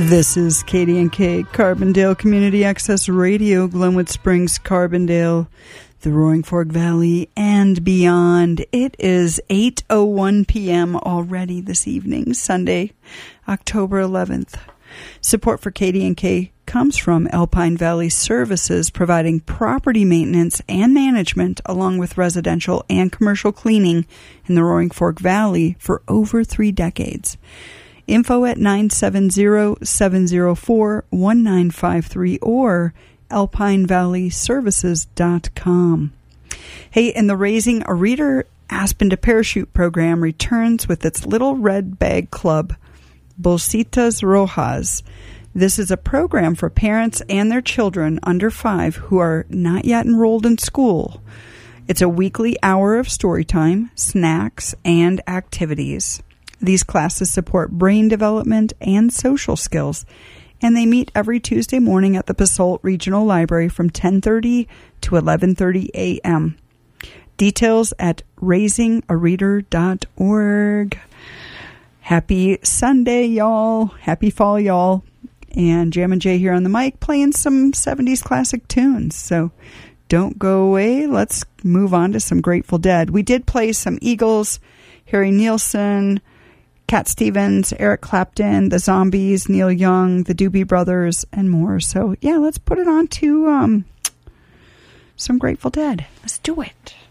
This is KDNK, Carbondale Community Access Radio, Glenwood Springs, Carbondale, the Roaring Fork Valley, and beyond. It is 8:01 p.m. already this evening, Sunday, October 11th. Support for KDNK comes from Alpine Valley Services, providing property maintenance and management along with residential and commercial cleaning in the Roaring Fork Valley for over 3 decades. Info at 970-704-1953 or alpinevalleyservices.com. Hey, and the Raising a Reader Aspen to Parachute program returns with its Little Red Bag Club, Bolsitas Rojas. This is a program for parents and their children under 5 who are not yet enrolled in school. It's a weekly hour of story time, snacks, and activities. These classes support brain development and social skills, and they meet every Tuesday morning at the Basalt Regional Library from 10:30 to 11:30 a.m. Details at raisingareader.org. Happy Sunday, y'all. Happy fall, y'all. And Jam and Jay here on the mic playing some 70s classic tunes. So don't go away. Let's move on to some Grateful Dead. We did play some Eagles, Harry Nilsson, Cat Stevens, Eric Clapton, the Zombies, Neil Young, the Doobie Brothers, and more. So, yeah, let's put it on to some Grateful Dead. Let's do it.